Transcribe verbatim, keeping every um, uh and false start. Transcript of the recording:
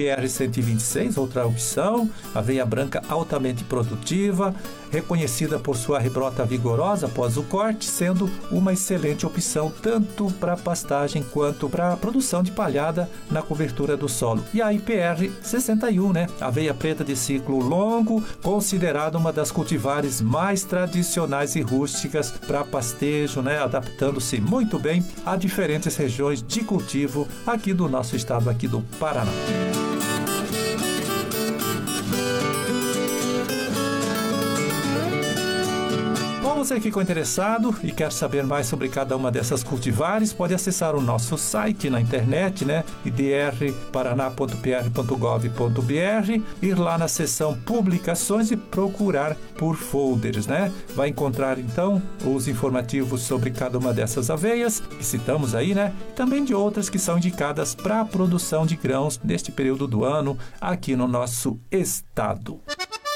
P R cento e vinte e seis, outra opção, aveia branca altamente produtiva, reconhecida por sua rebrota vigorosa após o corte, sendo uma excelente opção tanto para pastagem quanto para produção de palhada na cobertura do solo. E a I P R sessenta e um, né? Aveia preta de ciclo longo, considerada uma das cultivares mais tradicionais e rústicas para pastejo, né? Adaptando-se muito bem a diferentes regiões de cultivo aqui do nosso estado, aqui do Paraná. Você que ficou interessado e quer saber mais sobre cada uma dessas cultivares, pode acessar o nosso site na internet, né? i d r paraná ponto p r ponto gov ponto b r, ir lá na seção publicações e procurar por folders, né? Vai encontrar então os informativos sobre cada uma dessas aveias que citamos aí, né? Também de outras que são indicadas para a produção de grãos neste período do ano aqui no nosso estado.